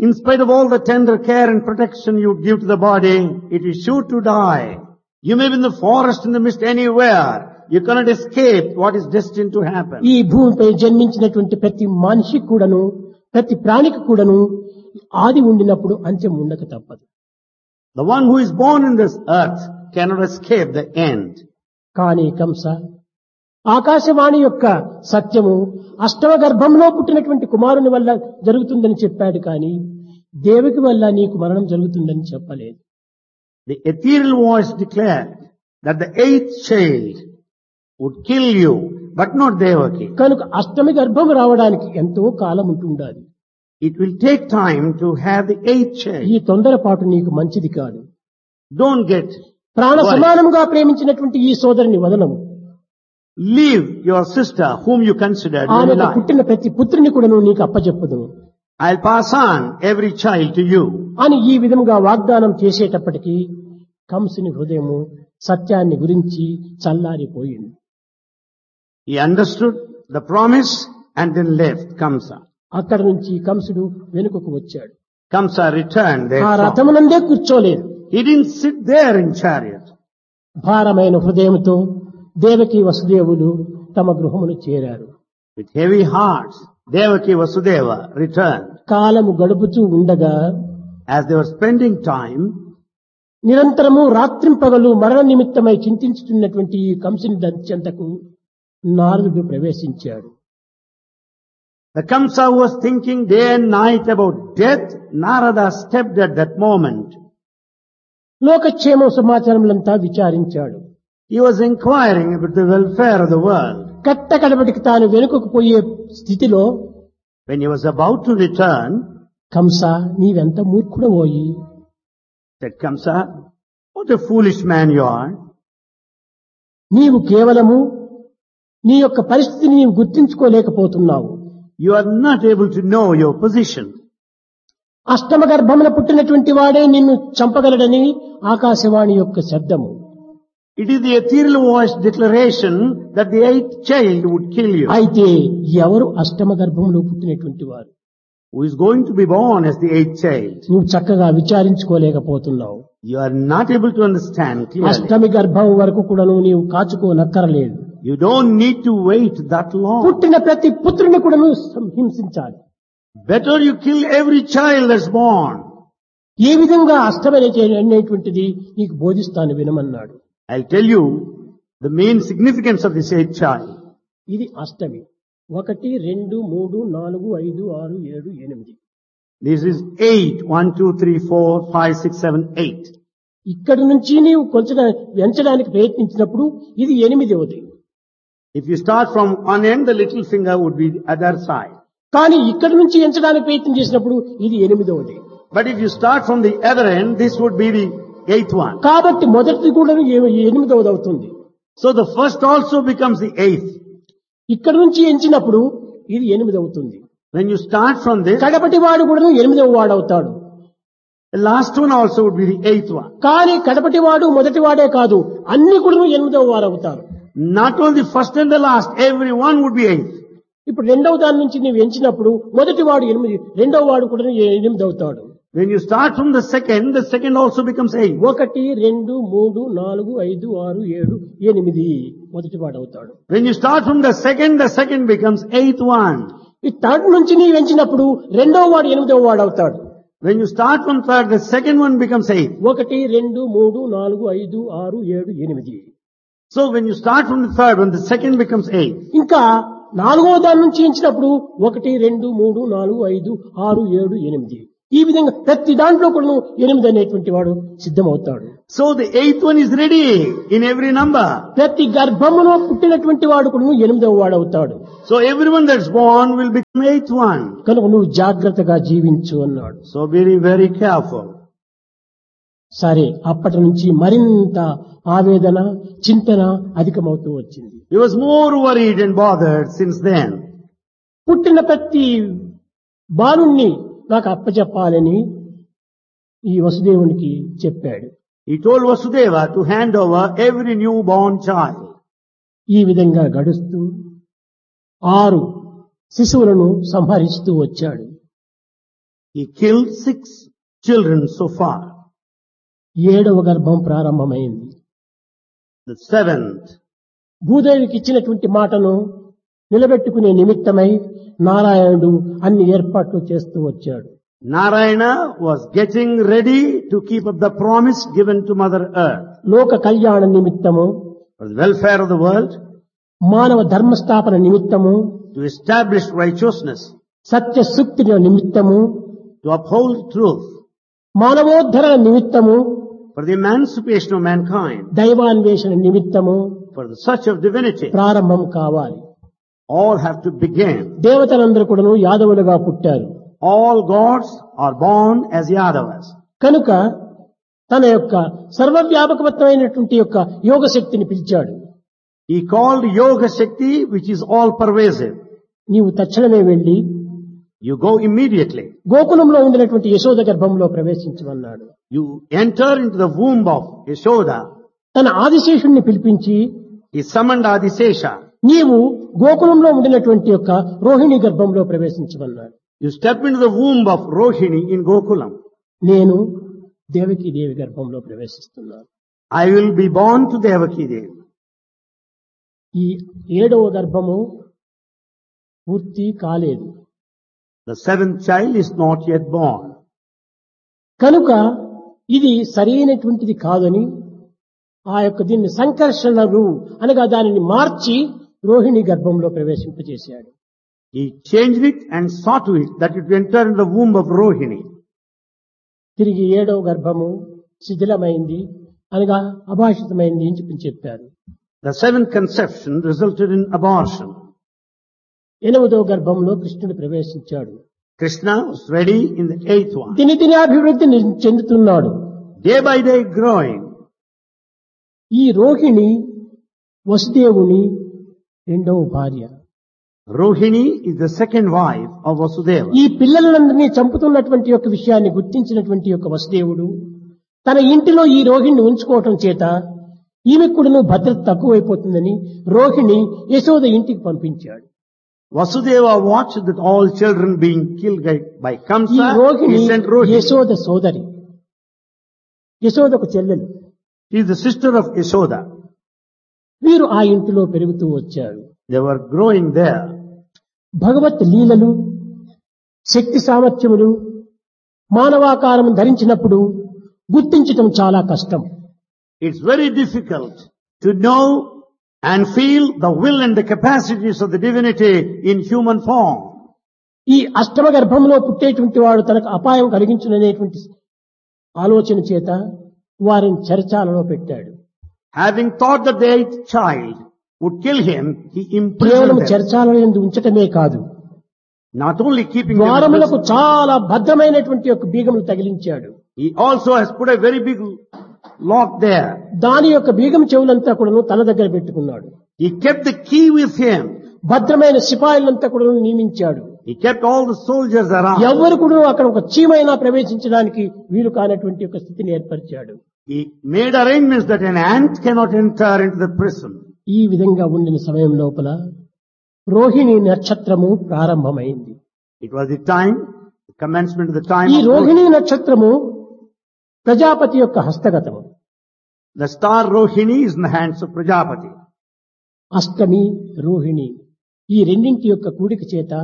In spite of all the tender care and protection you give to the body, it is sure to die. You may be in the forest, in the mist, anywhere. You cannot escape what is destined to happen. ఈ భూమిపై జన్మించినటువంటి ప్రతి మనిషి కూడాను, ప్రతి ప్రాణికి కూడాను ఆది ఉండినప్పుడు అంత్యం ఉండక తప్పదు. The one who is born in this earth cannot escape the end. కానీ కంస ఆకాశవాణి యొక్క సత్యము అష్టమ గర్భంలో పుట్టినటువంటి కుమారుని వల్ల జరుగుతుందని చెప్పాడు, కానీ దేవకి వల్ల నీకు మరణం జరుగుతుందని చెప్పలేదు. The ethereal voice declared that the eighth child would kill you, but not Devaki. కనుక అష్టమి గర్భం రావడానికి ఎంతో కాలం ఉంటుండాలి. It will take time to have the eighth child. ఈ తొందరపాటు నీకు మంచిది కాదు. Don't get ప్రాణ worried. సమానంగా ప్రేమించినటువంటి ఈ సోదరుని వదనము, Leave your sister whom you considered very ఆమెకు light. పుట్టిన ప్రతి పుత్రుని కూడా నీకు అప్పచెప్పుదును I'll pass on every child to you. అని ఈ విధంగా వాగ్దానం చేసేటప్పటికీ కంసుని హృదయము సత్యాన్ని గురించి చల్లారిపోయింది. He understood the promise and then left Kamsa. అక్కడి నుంచి కంసుడు వెనుకకు వచ్చాడు. Kamsa returned ఆ therefrom. రథమునందే కూర్చోలేదు. He didn't sit there in chariot. భారమైన హృదయంతో దేవకి వసుదేవులు తమ గృహమును చేరారు. With heavy hearts, Devaki Vasudeva returned. కాలము గడుపుతూ ఉండగా As they were spending time, నిరంతరము రాత్రింపగలు మరణ నిమిత్తమై చింతించుతున్నటువంటి ఈ కంసుని దంచెంతకు నారదుడు ప్రవేశించాడు. the Kamsa who was thinking day and night about death, Narada stepped at that moment. లోకక్షేమ సమాచారములంతా విచారించాడు. He was inquiring about the welfare of the world. కట్టకడబడికి తాను వెనుకకు పోయే స్థితిలో When he was about to return, Kamsa నీవెంత మూర్ఖుడవోయి, said Kamsa, what a foolish man you are. నీవు కేవలము నీ యొక్క పరిస్థితిని నీవు గుర్తించుకోలేకపోతున్నావు. You are not able to know your position. అష్టమ గర్భమున పుట్టినటువంటి వాడే నిన్ను చంపగలడని ఆకాశవాణి యొక్క శబ్దము. It is the ethereal voice declaration that the eighth child would kill you. అయితే ఎవరు అష్టమ గర్భంలో పుట్టినటువంటి వారు? Who is going to be born as the eighth child? నువ్వు చక్కగా విచారించుకోలేకపోతున్నావు. You are not able to understand clearly. అష్టమి గర్భం వరకు కూడా నీవు కాచుకోనక్కరలేదు. You don't need to wait that long. పుట్టిన ప్రతి పుత్రుని కూడా నువ్వు హింసించాలి. Better you kill every child that's born. ఏ విధంగా అష్టమి అనేటువంటిది నీకు బోధిస్తాను వినమన్నాడు. I'll tell you the main significance of this eighth child. ఇది అష్టమి. 1 2 3 4 5 6 7 8. This is 8. 1, 2, 3, 4, 5, 6, 7, 8. ఇక్కడి నుంచి నీవు కొంచెం ఎంచడానికి ప్రయత్నించినప్పుడు ఇది 8వది. If you start from one end, the little finger would be the other side. కానీ ఇక్కడి నుంచి ఎంచడానికి ప్రయత్నం చేసినప్పుడు ఇది 8వది. But if you start from the other end, this would be the 8th one. కాబట్టి మొదటిది కూడా 8వది అవుతుంది. So the first also becomes the 8th. ఇక్కడి నుంచి ఎంచినప్పుడు ఇది 8 అవుతుంది. When you start from this, కడపటి వాడు కూడా 8వ వాడు అవుతాడు. the last one also would be the 8th one. కానీ కడపటి వాడు మొదటి వాడే కాదు, అన్ని కూడా 8వ వారు అవుతారు. Not only first and the last, everyone would be 8th. ఇప్పుడు రెండవ దాని నుంచి నీవు ఎంచినప్పుడు మొదటి వాడు 8, రెండవ వాడు కూడా 8 అవుతాడు. When you start from the second also becomes 8. 1 2 3 4 5 6 7 8 మొదటి వాడు అవుతాడు. When you start from the second becomes 8th one. ఈ థర్డ్ నుంచి నీవు ఎంచినప్పుడు రెండవ వాడు 8వ వాడు అవుతాడు. When you start from third, the second one becomes 8th. 1 2 3 4 5 6 7 8. So when you start from the third one, the second becomes 8th. ఇంకా నాలుగవ దాని నుంచి ఎంచినప్పుడు 1 2 3 4 5 6 7 8. ఈ విధంగా ప్రతి దాంట్లో కూడా 8 అనేటువంటి వాడు సిద్ధమవుతాడు. So the 8th one is ready in every number. ప్రతి గర్భములో పుట్టినటువంటి వాడు కూడా 8వ వాడు అవుతాడు. So everyone that's born will become 8th one. కనుక నువ్వు జాగ్రత్తగా జీవించు అన్నాడు. So be very careful. సరే, అప్పటి నుంచి మరింత ఆవేదన చింతన అధికమవుతూ వచ్చింది. He was more worried and bothered since then. పుట్టిన ప్రతి బాలుణ్ణి నాకు అప్పచెప్పాలని ఈ వసుదేవునికి చెప్పాడు. He told Vasudeva to hand over every newborn child. ఈ విధంగా గడుస్తూ 6 శిశువులను సంహరిస్తూ వచ్చాడు. He killed 6 children so far. 7వ గర్భం ప్రారంభమైంది. The 7th, భూదేవికి ఇచ్చినటువంటి మాటను నిలబెట్టుకునే నిమిత్తమై నారాయణుడు అన్ని ఏర్పాట్లు చేస్తూ వచ్చాడు. Narayana was getting ready to keep up the promise given to Mother Earth. లోక కళ్యాణ నిమిత్తము, For the welfare of the world, మానవ ధర్మస్థాపన నిమిత్తము, to establish righteousness, సత్య సూక్తి నిమిత్తము, to uphold truth, మానవోద్ధరణ నిమిత్తము, for the emancipation of mankind, దైవాన్వేషణ నిమిత్తము for the search of divinity. ప్రారంభం కావాలి. All have to begin. దేవతలందరూ కూడాను యాదవులుగా పుట్టారు. All gods are born as Yadavas. కనుక తన యొక్క సర్వవ్యాపకమైనటువంటి యొక్క యోగ శక్తిని పిలిచాడు. He called Yoga Shakti, which is all pervasive. నీవు తక్షణమే వెళ్లి You go immediately. గోకులంలో ఉండినటువంటి యశోద గర్భంలో ప్రవేశించమన్నాడు. You enter into the womb of Yashoda. తన ఆదిశేషుణ్ణి పిలిపించి He summoned Adisesha. నీవు గోకులంలో ఉండినటువంటి యొక్క రోహిణి గర్భంలో ప్రవేశించమన్నాడు. You step into the womb of Rohini in Gokulam. నేను దేవకీ దేవి గర్భంలో ప్రవేశిస్తున్నాను. I will be born to Devaki Devi. ఈ 7వ గర్భము పూర్తి కాలేదు. The 7th child is not yet born. కనుక ఇది సరైనటువంటిది కాదని ఆ యొక్క దీన్ని సంకర్షణలు అనగా దానిని మార్చి రోహిణి గర్భంలో ప్రవేశింపజేశాడు. He changed it and saw to it that it entered in the womb of Rohini. తిరిగి 7వ గర్భము శిథిలమైంది అనగా అభాషితమైంది అని చెప్పారు. The 7th conception resulted in abortion. 8వ గర్భంలో కృష్ణుడు ప్రవేశించాడు. Krishna was ready in the 8th one. దినదిన అభివృద్ధి చెందుతున్నాడు. Day by day growing. ఈ రోహిణి వసుదేవుని 2వ భార్య. Rohini is the second wife of Vasudeva. ఈ పిల్లలందరినీ చంపుతున్నటువంటి యొక్క విషయాన్ని గుర్తించినటువంటి యొక్క వసుదేవుడు తన ఇంటిలో ఈ రోహిణిని ఉంచుకోవటం చేత ఈమెకు కూడా భద్రత తక్కువైపోతుందని రోహిణి యశోద ఇంటికి పంపించాడు. Vasudeva watched that all children being killed by ఈ Kamsa. Rohini He sent Rohini. Yashoda సోదరి, యశోదకు చెల్లెలు. She is the sister of Yashoda. వీరు ఆ ఇంటిలో పెరుగుతూ వచ్చారు. They were growing there. భగవత్ లీలలు, శక్తి సామర్థ్యములు మానవాకారం ధరించినప్పుడు గుర్తించటం చాలా కష్టం. It's very difficult to know and feel the will and the capacities of the divinity in human form. ఈ అష్టమ గర్భంలో పుట్టేటువంటి వాడు తనకు అపాయం కలిగించుననేటువంటి ఆలోచన చేత వారిని చెరచాలలో పెట్టాడు. Having thought that the 8th child would kill him, he కేవలం imprisoned them. చెరచాలలో ఎందు ఉంచటమే కాదు, Not only keeping them in ద్వారములకు prison, చాలా భద్రమైనటువంటి యొక్క బీగములు తగిలించాడు. he also has put a very big lock there. దాని యొక్క బీగం చెవులంతా కూడాను తన దగ్గర పెట్టుకున్నాడు. He kept the key with him. భద్రమైన సిపాయిలంతా కూడా నియమించాడు. He kept all the soldiers around. ఎవరు కూడా అక్కడ ఒక చీమైనా ప్రవేశించడానికి వీలు కానటువంటి ఒక స్థితిని ఏర్పరిచాడు. He made arrangements that an ant cannot enter into the prison. ఈ విధంగా ఉండిన సమయం లోపల రోహిణి నక్షత్రము ప్రారంభమైంది. It was the time, the commencement of the time ఈ of రోహిణి నక్షత్రము ప్రజాపతి యొక్క హస్తగతము. the star Rohini is in the hands of Prajapati. అష్టమి రోహిణి ఈ రెండింటి యొక్క కూడిక చేత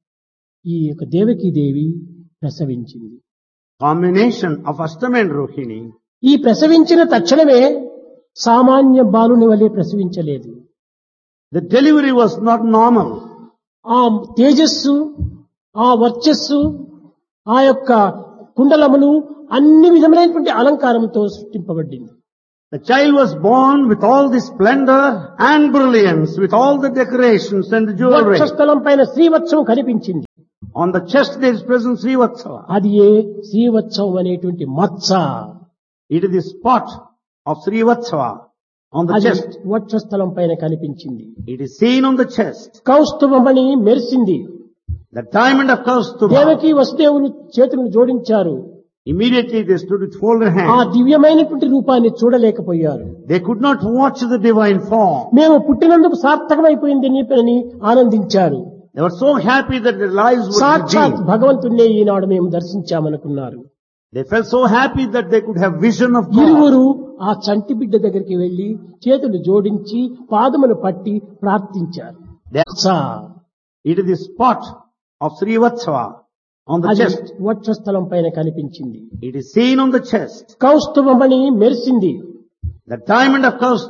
ఈ యొక్క దేవకీ దేవి ప్రసవించింది. Combination of Ashtami and Rohini. ఈ ప్రసవించిన తక్షణమే సామాన్య బాలుని వలె ప్రసవించలేదు. The delivery was not normal. ఆ తేజస్సు, ఆ వర్చస్సు, ఆ యొక్క కుండలములు అన్ని విధములైనటువంటి అలంకారంతో సృష్టింపబడింది. The child was born with all the splendor and brilliance, with all the decorations and the jewelry. వక్షస్థలం పైన శ్రీవత్సం కనిపించింది. On the chest there is present Srivatsava. అది ఏ శ్రీవత్సం అనేటువంటి మత్స. It is the spot of Srivatsava on the అది chest. వక్షస్థలం పైన కనిపించింది. It is seen on the chest. కౌస్తుభమణి మెరిసింది. The diamond of Kaustubha. Devaki వసుదేవులు చేతులను జోడించారు. Immediately they stood with folded ఆ hands. దివ్యమైనటువంటి రూపాన్ని చూడలేకపోయారు. They could not watch the divine form. మేము పుట్టినందుకు సార్థకమైపోయింది అని ఆనందించారు. They were so happy that their lives would సాక్షాత్ be. భగవంతుణ్ణే ఈనాడు మేము దర్శించామనుకున్నారు. They felt so happy that they could have vision of God. ఇరువురు ఆ చంటి బిడ్డ దగ్గరికి వెళ్లి చేతులు జోడించి పాదములు పట్టి ప్రార్థించారు. It is the spot of Srivatsava on the అది chest. వక్షస్థలం పైన కనిపించింది. It is seen on the chest. కౌస్తుభమణి మెరిసింది. The diamond of Kaustubh